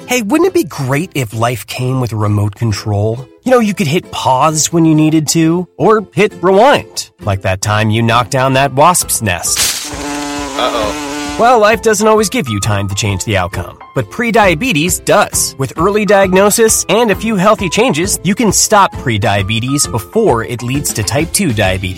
Hey, wouldn't it be great if life came with a remote control? You know, you could hit pause when you needed to, or hit rewind, like that time you knocked down that wasp's nest. Uh-oh. Well, life doesn't always give you time to change the outcome, but prediabetes does. With early diagnosis and a few healthy changes, you can stop prediabetes before it leads to type 2 diabetes.